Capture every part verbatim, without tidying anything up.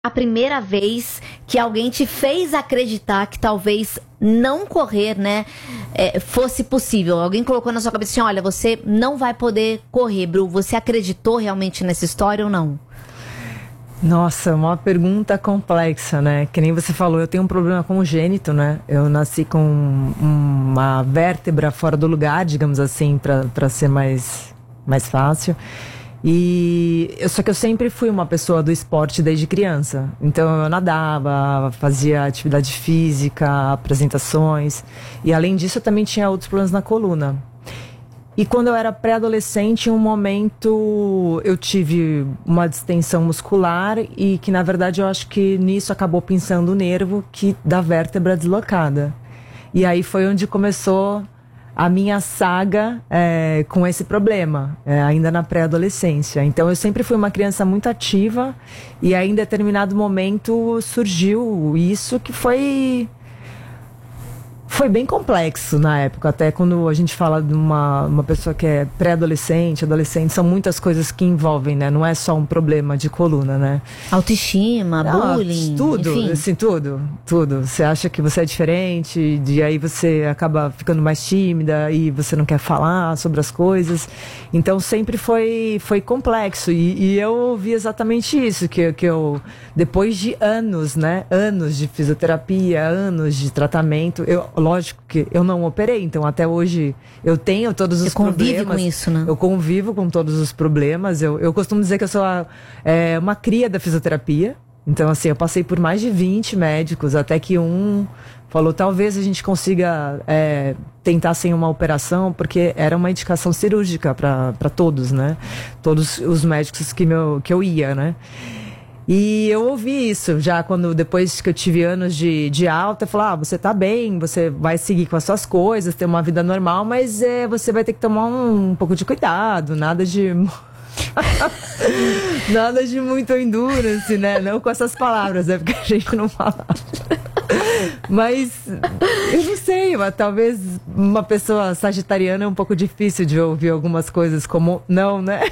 a primeira vez que alguém te fez acreditar que talvez não correr, né, é, fosse possível? Alguém colocou na sua cabeça assim, olha, você não vai poder correr, Bru. Você acreditou realmente nessa história ou não? Nossa, uma pergunta complexa, né? Que nem você falou, eu tenho um problema congênito, né? Eu nasci com uma vértebra fora do lugar, digamos assim, para ser mais, mais fácil. E eu, só que eu sempre fui uma pessoa do esporte desde criança. Então eu nadava, fazia atividade física, apresentações. E além disso eu também tinha outros problemas na coluna. E quando eu era pré-adolescente, em um momento eu tive uma distensão muscular e que na verdade eu acho que nisso acabou pinçando o nervo que, da vértebra deslocada. E aí foi onde começou a minha saga é, com esse problema, é, ainda na pré-adolescência. Então eu sempre fui uma criança muito ativa e aí em determinado momento surgiu isso que foi... Foi bem complexo na época, até quando a gente fala de uma, uma pessoa que é pré-adolescente, adolescente, são muitas coisas que envolvem, né? Não é só um problema de coluna, né? Autoestima, ah, bullying, tudo, enfim. assim, tudo, tudo. Você acha que você é diferente, e aí você acaba ficando mais tímida e você não quer falar sobre as coisas. Então sempre foi, foi complexo e, e eu ouvi exatamente isso, que, que eu, depois de anos, né? Anos de fisioterapia, anos de tratamento, eu lógico que eu não operei, então até hoje eu tenho todos os problemas. Você convive com isso, né? Eu convivo com todos os problemas. Eu, eu costumo dizer que eu sou a, é, uma cria da fisioterapia. Então, assim, eu passei por mais de vinte médicos, até que um falou, talvez a gente consiga é, tentar sem uma operação, porque era uma indicação cirúrgica para todos, né? Todos os médicos que, meu, que eu ia, né? E eu ouvi isso já quando, depois que eu tive anos de, de alta, eu falei, ah, você tá bem, você vai seguir com as suas coisas, ter uma vida normal, mas é, você vai ter que tomar um, um pouco de cuidado, nada de... nada de muito endurance, né? Não com essas palavras, é porque a gente não fala. Mas, eu não sei, mas talvez uma pessoa sagitariana é um pouco difícil de ouvir algumas coisas como, não, né?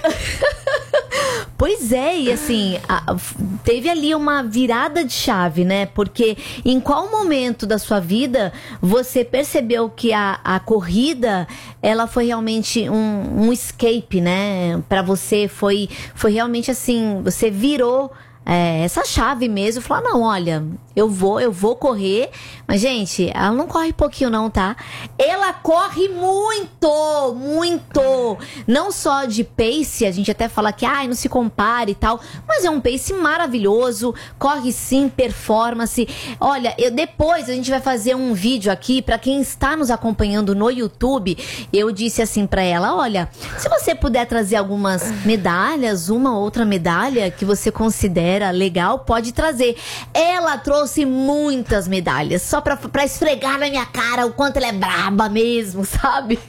Pois é, e assim, a, teve ali uma virada de chave, né? Porque em qual momento da sua vida você percebeu que a, a corrida, ela foi realmente um, um escape, né? Pra você, foi, foi realmente assim, você virou é, essa chave mesmo, falar, não, olha, eu vou, eu vou correr, mas gente, ela não corre pouquinho não, tá? Ela corre muito, muito, não só de pace, a gente até fala que, ai, não se compare e tal, mas é um pace maravilhoso, corre sim, performance. Olha, eu, depois a gente vai fazer um vídeo aqui, pra quem está nos acompanhando no YouTube, eu disse assim pra ela, olha, se você puder trazer algumas medalhas, uma ou outra medalha que você considera legal, pode trazer. Ela trouxe muitas medalhas, só pra, pra esfregar na minha cara o quanto ela é braba mesmo, sabe?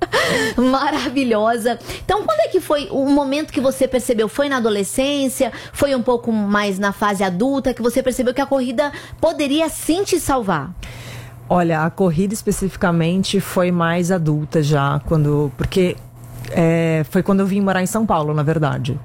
Maravilhosa. Então, quando é que foi o momento que você percebeu? Foi na adolescência? Foi um pouco mais na fase adulta que você percebeu que a corrida poderia sim te salvar? Olha, a corrida especificamente foi mais adulta já, quando, porque é, foi quando eu vim morar em São Paulo, na verdade.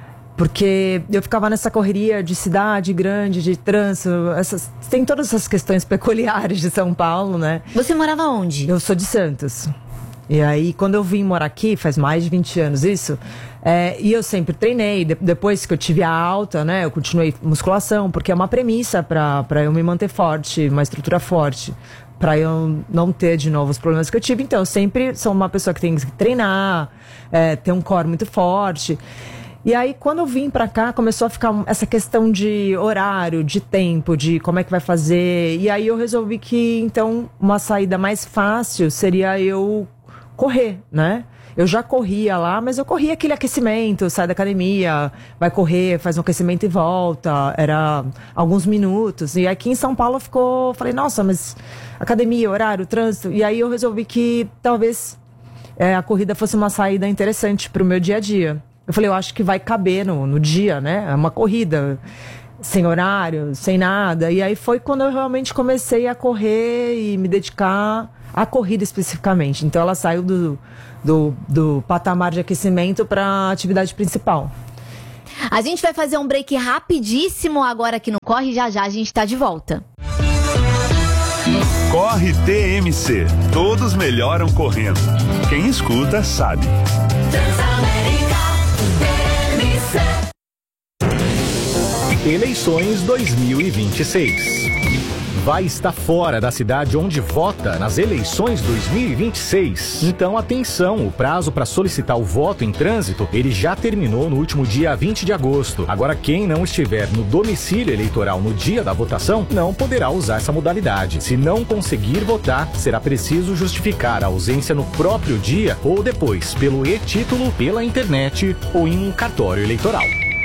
Porque eu ficava nessa correria de cidade grande, de trânsito, essas, tem todas essas questões peculiares de São Paulo, né? Você morava onde? Eu sou de Santos. E aí, quando eu vim morar aqui, faz mais de vinte anos isso, é, e eu sempre treinei, de, depois que eu tive a alta, né, eu continuei musculação, porque é uma premissa para para eu me manter forte, uma estrutura forte, para eu não ter de novo os problemas que eu tive. Então, eu sempre sou uma pessoa que tem que treinar, é, ter um core muito forte. E aí, quando eu vim pra cá, começou a ficar essa questão de horário, de tempo, de como é que vai fazer. E aí eu resolvi que, então, uma saída mais fácil seria eu correr, né? Eu já corria lá, mas eu corria aquele aquecimento, sai da academia, vai correr, faz um aquecimento e volta. Era alguns minutos. E aqui em São Paulo ficou... Falei, nossa, mas academia, horário, trânsito. E aí eu resolvi que talvez é, a corrida fosse uma saída interessante pro meu dia a dia. Eu falei, eu acho que vai caber no, no dia, né? É uma corrida, sem horário, sem nada. E aí foi quando eu realmente comecei a correr e me dedicar à corrida especificamente. Então ela saiu do, do, do patamar de aquecimento para a atividade principal. A gente vai fazer um break rapidíssimo agora aqui no Corre, já já a gente tá de volta. Corre T M C. Todos melhoram correndo. Quem escuta sabe. Transamérica T M C. Eleições dois mil e vinte e seis. Vai estar fora da cidade onde vota nas eleições dois mil e vinte e seis. Então, atenção, o prazo para solicitar o voto em trânsito, ele já terminou no último dia vinte de agosto. Agora, quem não estiver no domicílio eleitoral no dia da votação, não poderá usar essa modalidade. Se não conseguir votar, será preciso justificar a ausência no próprio dia ou depois, pelo e-título, pela internet ou em um cartório eleitoral.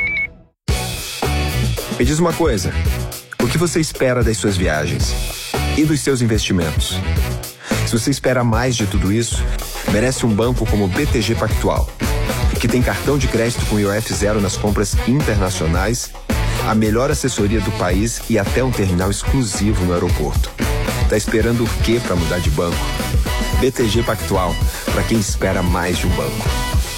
Me diz uma coisa. O que você espera das suas viagens? E dos seus investimentos? Se você espera mais de tudo isso, merece um banco como o B T G Pactual, que tem cartão de crédito com I O F zero nas compras internacionais, a melhor assessoria do país e até um terminal exclusivo no aeroporto. Tá esperando o quê para mudar de banco? B T G Pactual, para quem espera mais de um banco.